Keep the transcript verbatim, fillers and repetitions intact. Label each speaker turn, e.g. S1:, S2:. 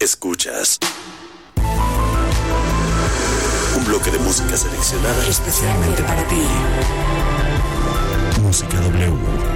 S1: Escuchas un bloque de música seleccionada
S2: especialmente para ti.
S1: Música W.